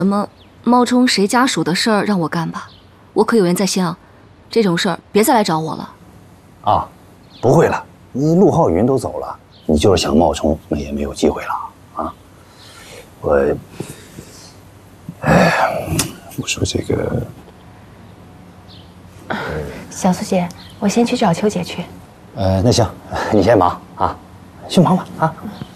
什么冒充谁家属的事儿让我干吧，我可有言在先啊，这种事儿别再来找我了。 啊，不会了，你陆浩云都走了，你就是想冒充，那也没有机会了啊。我说这个， 小苏姐，我先去找秋姐去。 那行，你先忙啊，去忙吧啊。